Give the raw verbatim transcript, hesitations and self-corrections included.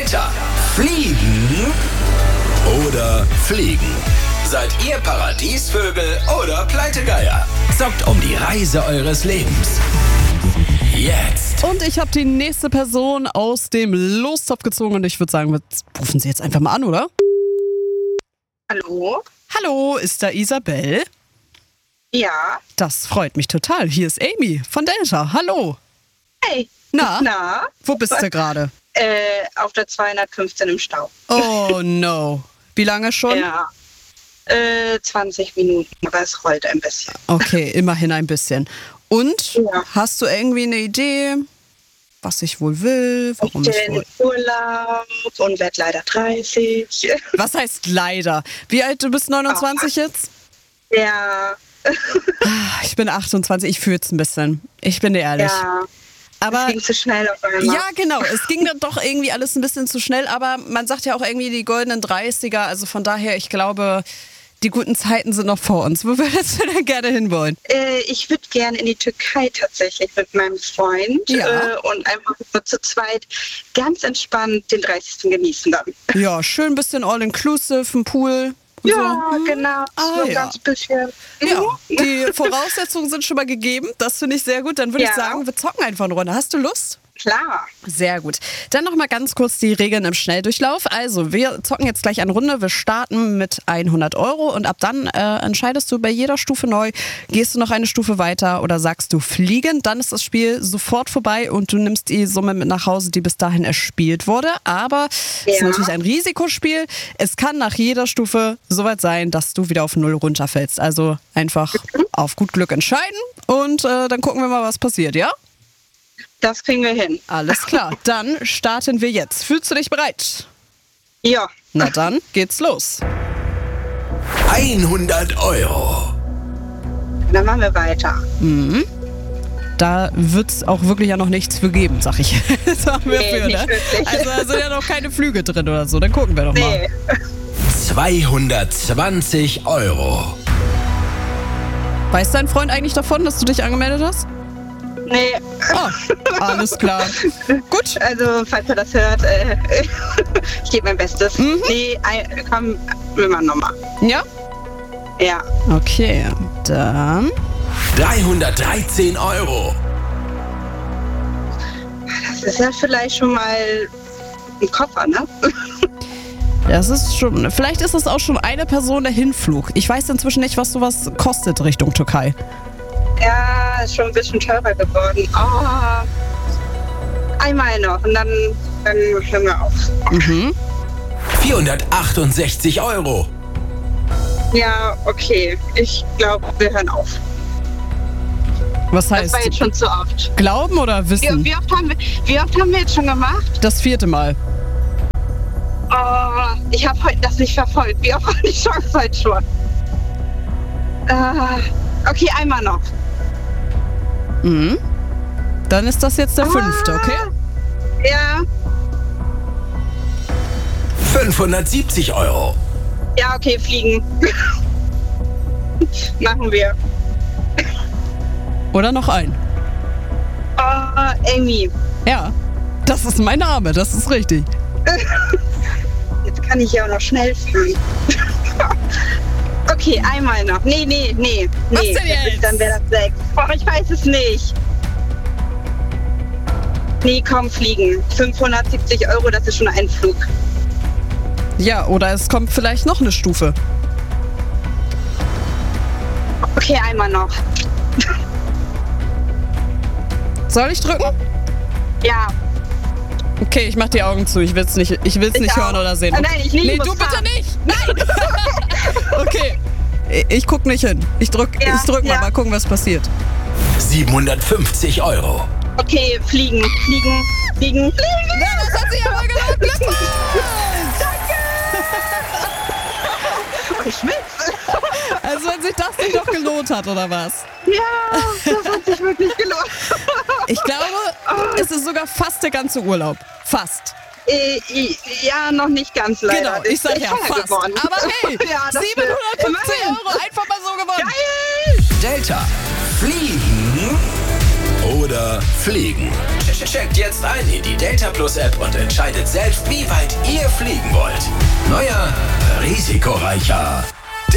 Delta. Fliegen oder fliegen? Seid ihr Paradiesvögel oder Pleitegeier? Zockt um die Reise eures Lebens. Jetzt. Und ich habe die nächste Person aus dem Lostopf gezogen und ich würde sagen, wir rufen sie jetzt einfach mal an, oder? Hallo? Hallo, ist da Isabel? Ja. Das freut mich total. Hier ist Amy von Delta. Hallo. Hey. Na? Na? Wo bist du gerade? Äh, auf der zweihundertfünfzehn im Stau. Oh no. Wie lange schon? Ja. Äh, zwanzig Minuten, aber es rollt ein bisschen. Okay, immerhin ein bisschen. Und Ja. hast du irgendwie eine Idee, was ich wohl will, warum ich ich bin wohl... in Urlaub und werde leider dreißig. Was heißt leider? Wie alt du bist? neunundzwanzig jetzt? Ja. Ah, Ich bin achtundzwanzig, ich fühle es ein bisschen. Ich bin dir ehrlich. Ja. Aber Es ging zu schnell auf einmal. ja, genau. Es ging dann doch irgendwie alles ein bisschen zu schnell, aber man sagt ja auch irgendwie die goldenen dreißiger. Also von daher, ich glaube, die guten Zeiten sind noch vor uns. Wo würdest du denn gerne hinwollen? Äh, ich würde gerne in die Türkei tatsächlich mit meinem Freund Ja. äh, und einfach so zu zweit ganz entspannt den dreißigsten genießen dann. Ja, schön ein bisschen all-inclusive, ein Pool. Und Ja, so. Hm. genau. Ah, so ein ja. ganz bisschen. Ja, Mhm. die Voraussetzungen sind schon mal gegeben. Das finde ich sehr gut. Dann würde ich Ja. sagen, wir zocken einfach eine Runde. Hast du Lust? Klar. Sehr gut. Dann noch mal ganz kurz die Regeln im Schnelldurchlauf. Also, wir zocken jetzt gleich eine Runde. Wir starten mit hundert Euro und ab dann äh, entscheidest du bei jeder Stufe neu, gehst du noch eine Stufe weiter oder sagst du fliegen. Dann ist das Spiel sofort vorbei und du nimmst die Summe mit nach Hause, die bis dahin erspielt wurde. Aber es ist Ja. natürlich ein Risikospiel. Es kann nach jeder Stufe soweit sein, dass du wieder auf Null runterfällst. Also einfach auf gut Glück entscheiden und äh, dann gucken wir mal, was passiert, ja? Das kriegen wir hin. Alles klar, dann starten wir jetzt. Fühlst du dich bereit? Ja. Na dann geht's los. hundert Euro. Dann machen wir weiter. Da wird's auch wirklich ja noch nichts für geben, sag ich. Sagen wir Nee, für, nicht ne? wirklich. Also da sind ja noch keine Flüge drin oder so. Dann gucken wir doch mal. Nee. zweihundertzwanzig Euro. Weiß dein Freund eigentlich davon, dass du dich angemeldet hast? Nee. Ah, alles klar. Gut. Also, falls er das hört, äh, ich gebe mein Bestes. Mhm. Nee, ein, komm, wir machen nochmal. Ja? Ja. Okay, dann... dreihundertdreizehn Euro. Das ist ja vielleicht schon mal ein Koffer, ne? Das ist schon... Vielleicht ist es auch schon eine Person der Hinflug. Ich weiß inzwischen nicht, was sowas kostet Richtung Türkei. Ja, ist schon ein bisschen teurer geworden. Oh. Einmal noch und dann, dann hören wir auf. Mhm. vierhundertachtundsechzig Euro. Ja, okay. Ich glaube, wir hören auf. Was Das heißt? war jetzt schon zu oft. Glauben oder Wie, wissen? wie, oft haben wir, wie oft haben wir jetzt schon gemacht? Das vierte Mal. Oh, ich habe heute das nicht verfolgt. Wie oft war die Chance heute schon? Äh, okay, einmal noch. Mhm. Dann ist das jetzt der fünfte, okay? Ja, fünfhundertsiebzig Euro. ja, okay, fliegen. Machen wir. Oder noch ein? Oh, Amy, Ja. Das ist mein Name, das ist richtig. jetzt kann ich ja auch noch schnell fahren. Okay, einmal noch. Nee, nee, nee. Was nee. denn jetzt? Dann wäre das sechs. Boah, ich weiß es nicht. Nee, komm, fliegen. fünfhundertsiebzig Euro, das ist schon ein Flug. Ja, oder es kommt vielleicht noch eine Stufe. Okay, einmal noch. Soll ich drücken? Ja. Okay, ich mach die Augen zu. Ich will's nicht, ich will's Ich nicht auch. hören oder sehen. Ah, nein, ich nicht, Nee, muss du bitte fahren. nicht. Nein. Okay. Ich- Ich guck nicht hin. Ich drück, Ja, ich drück mal, ja. mal gucken, was passiert. siebenhundertfünfzig Euro. Okay, fliegen, fliegen, fliegen, fliegen. Ja, das hat sich aber gelohnt. Glückwunsch! Ich schwitze. Also wenn sich das nicht noch gelohnt hat, oder was? Ja, das hat sich wirklich gelohnt. Ich glaube, es ist sogar fast der ganze Urlaub. Fast. Äh, i- ja, noch nicht ganz leider. Genau, ich sag Ist ja teuer fast. geworden. Aber hey, Ja, das siebenhundertfünfzig immerhin. Euro einfach mal so gewonnen. Geil! Delta. Fliegen oder oder fliegen? Checkt jetzt ein in die Delta Plus App und entscheidet selbst, wie weit ihr fliegen wollt. Neuer, risikoreicher.